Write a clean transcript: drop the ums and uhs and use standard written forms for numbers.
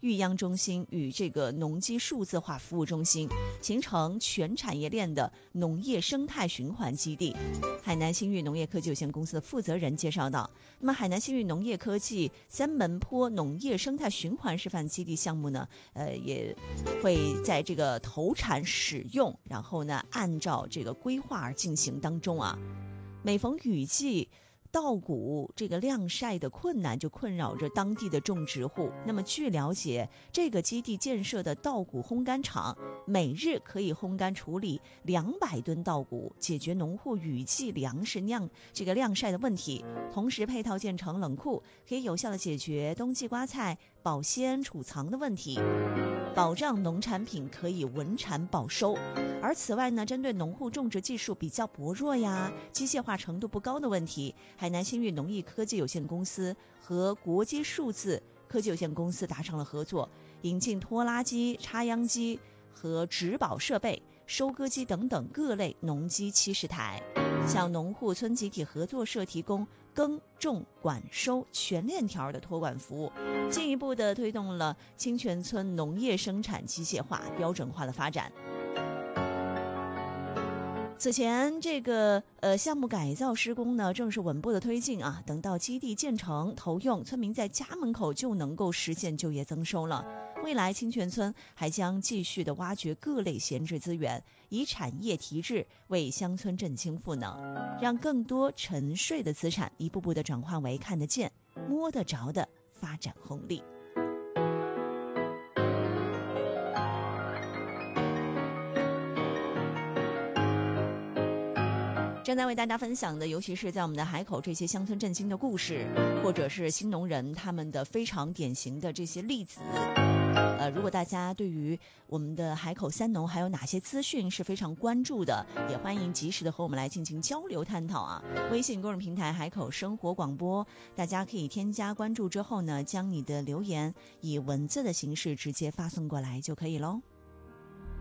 育秧中心与这个农机数字化服务中心，形成全产业链的农业生态循环基地。海南新域农业科技有限公司的负责人介绍到，那么海南新域农业科技三门坡农业生态循环示范基地项目呢，也会在这个投产使用，然后呢，按照这个规划而进行当中啊。每逢雨季，稻谷这个晾晒的困难就困扰着当地的种植户。那么据了解，这个基地建设的稻谷烘干厂每日可以烘干处理200吨稻谷，解决农户雨季粮食晾晒的问题。同时配套建成冷库，可以有效的解决冬季瓜菜保鲜储藏的问题，保障农产品可以稳产保收。而此外呢，针对农户种植技术比较薄弱呀、机械化程度不高的问题，海南新域农业科技有限公司和国基数字科技有限公司达成了合作，引进拖拉机、插秧机和植保设备、收割机等等各类农机70台，向农户村集体合作社提供耕种管收全链条的托管服务，进一步的推动了清泉村农业生产机械化标准化的发展。此前这个项目改造施工呢正是稳步的推进啊，等到基地建成投用，村民在家门口就能够实现就业增收了。未来清泉村还将继续的挖掘各类闲置资源，以产业提质，为乡村振兴赋能，让更多沉睡的资产一步步的转化为看得见摸得着的发展红利。正在为大家分享的，尤其是在我们的海口这些乡村振兴的故事，或者是新农人他们的非常典型的这些例子。如果大家对于我们的海口三农还有哪些资讯是非常关注的，也欢迎及时的和我们来进行交流探讨啊。微信公众平台海口生活广播，大家可以添加关注之后呢，将你的留言以文字的形式直接发送过来就可以咯。